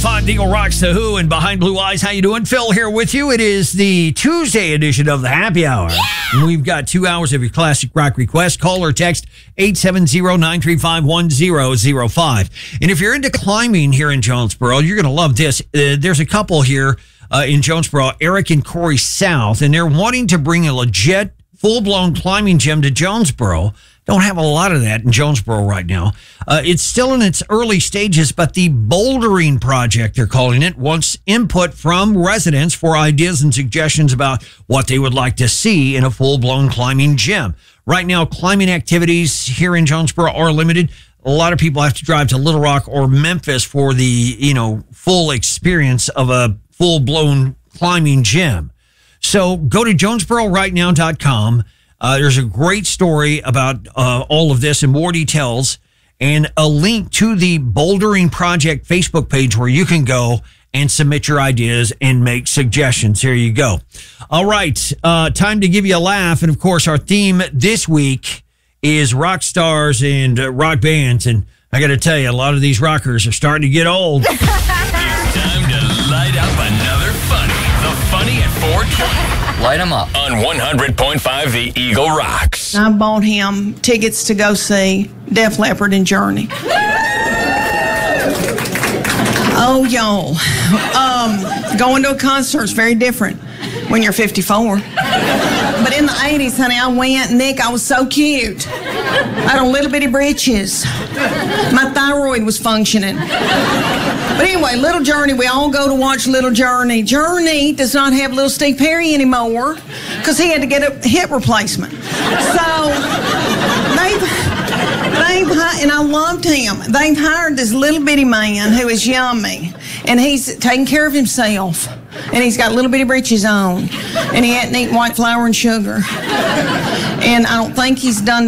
Todd Eagle rocks the Who and Behind Blue Eyes. How you doing? Phil here with you. It is the Tuesday edition of the Happy Hour. Yeah! We've got 2 hours of your classic rock request. Call or text 870-935-1005. And if you're into climbing here in Jonesboro, you're going to love this. There's a couple here in Jonesboro, Eric and Corey South, and they're wanting to bring a legit, full-blown climbing gym to Jonesboro. Don't have a lot of that in Jonesboro right now. It's still in its early stages, but the Bouldering Project, they're calling it, wants input from residents for ideas and suggestions about what they would like to see in a full-blown climbing gym. Right now, climbing activities here in Jonesboro are limited. A lot of people have to drive to Little Rock or Memphis for the, full experience of a full-blown climbing gym. So go to JonesboroRightNow.com. There's a great story about all of this and more details, and a link to the Bouldering Project Facebook page where you can go and submit your ideas and make suggestions. Here you go. All right, time to give you a laugh. And, of course, our theme this week is rock stars and rock bands. And I got to tell you, a lot of these rockers are starting to get old. It's time to light up another funny. The Funny at 420. Light them up. On 100.5 The Eagle Rocks. I bought him tickets to go see Def Leppard and Journey. Oh, y'all. Going to a concert is very different when you're 54. But in the 80s, honey, I went, Nick, I was so cute. I had on little bitty britches. My thyroid was functioning. But anyway, Little Journey, we all go to watch Little Journey. Journey does not have Little Steve Perry anymore because he had to get a hip replacement. So and I loved him. They've hired this little bitty man who is yummy, and he's taking care of himself, and he's got little bitty britches on, and he hadn't eaten white flour and sugar, and I don't think he's done